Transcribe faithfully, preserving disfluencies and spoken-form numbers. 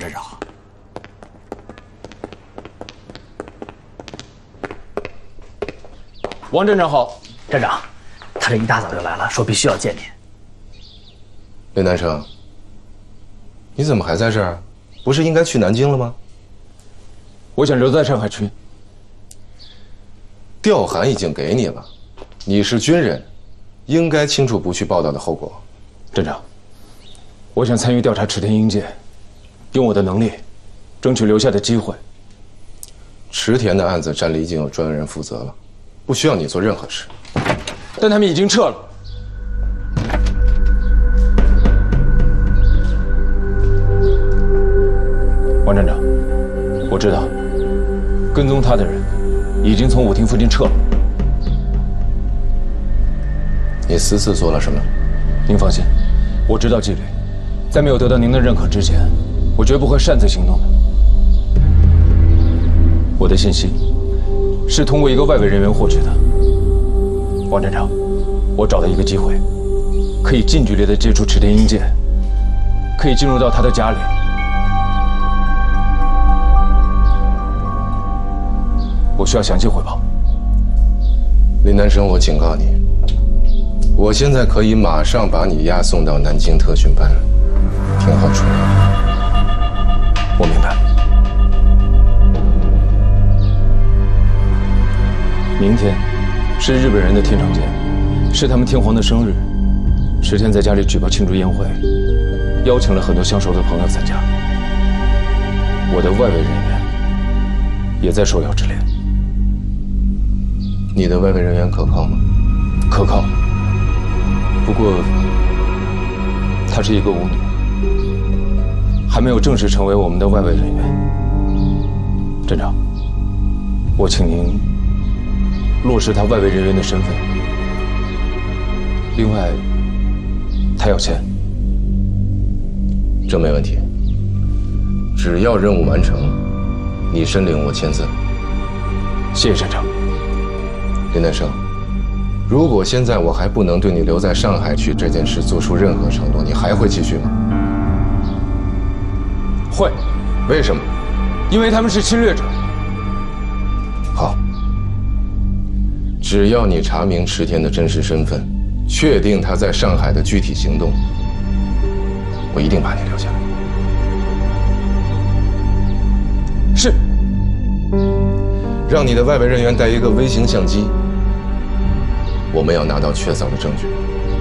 站长。王站长好。 站长，他这一大早就来了，说必须要见您。 林南生，你怎么还在这儿？不是应该去南京了吗？ 我想留在上海区。 调函已经给你了，你是军人，应该清楚不去报道的后果。 站长，我想参与调查池田英介，用我的能力，争取留下的机会。 池田的案子站里已经有专人负责了，不需要你做任何事。 但他们已经撤了。王站长，我知道，跟踪他的人已经从舞厅附近撤了。 你私自做了什么？ 您放心，我知道纪律，在没有得到您的认可之前，我绝不会擅自行动的。我的信息是通过一个外围人员获取的。王站长，我找到一个机会，可以近距离的接触池田英介，可以进入到他的家里。我需要详细汇报。 林南生，我警告你，我现在可以马上把你押送到南京特训班，挺好处理。 我明白。明天是日本人的天长节，是他们天皇的生日。池田在家里举办庆祝宴会，邀请了很多相熟的朋友参加。我的外围人员也在受邀之列。 你的外围人员可靠吗？ 可靠。不过，她是一个舞女，还没有正式成为我们的外围人员。站长，我请您落实她外围人员的身份。另外，她要钱。 这没问题。只要任务完成，你申领我签字。 谢谢站长。 林南生，如果现在我还不能对你留在上海去这件事做出任何承诺，你还会继续吗？ 会。 为什么？ 因为他们是侵略者。 好，只要你查明池田的真实身份，确定他在上海的具体行动，我一定把你留下来。 是。 让你的外围人员带一个微型相机，我们要拿到确凿的证据。